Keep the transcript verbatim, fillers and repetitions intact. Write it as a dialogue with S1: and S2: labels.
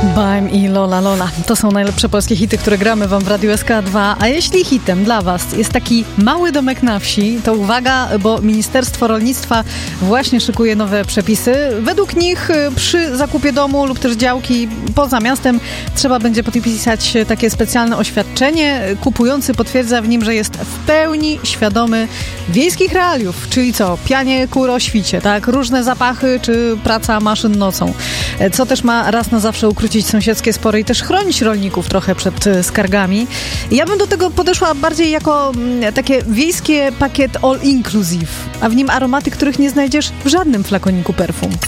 S1: Baim i Lola Lola. To są najlepsze polskie hity, które gramy wam w Radiu S K dwa. A jeśli hitem dla was jest taki mały domek na wsi, to uwaga, bo Ministerstwo Rolnictwa właśnie szykuje nowe przepisy. Według nich przy zakupie domu lub też działki poza miastem trzeba będzie podpisać takie specjalne oświadczenie. Kupujący potwierdza w nim, że jest w pełni świadomy wiejskich realiów, czyli co? Pianie kur o świcie, tak? Różne zapachy czy praca maszyn nocą. Co też ma raz na zawsze ukrócić sąsiedzkie spory i też chronić rolników trochę przed skargami. Ja bym do tego podeszła bardziej jako takie wiejskie pakiet all inclusive, a w nim aromaty, których nie znajdziesz w żadnym flakoniku perfum.